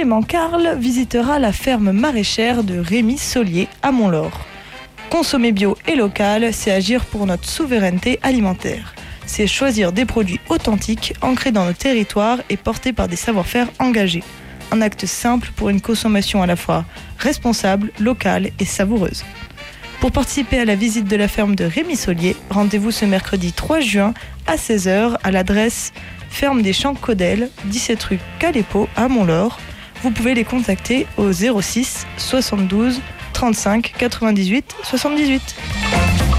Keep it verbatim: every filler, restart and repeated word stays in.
Clément Carle visitera la ferme maraîchère de Rémy Solier à Montlore. Consommer bio et local, c'est agir pour notre souveraineté alimentaire. C'est choisir des produits authentiques, ancrés dans nos territoires et portés par des savoir-faire engagés. Un acte simple pour une consommation à la fois responsable, locale et savoureuse. Pour participer à la visite de la ferme de Rémy Solier, rendez-vous ce mercredi trois juin à seize heures à l'adresse Ferme des Champs Caudel, dix-sept rue Calépo à Montlore. Vous pouvez les contacter au zéro six soixante-douze trente-cinq quatre-vingt-dix-huit soixante-dix-huit.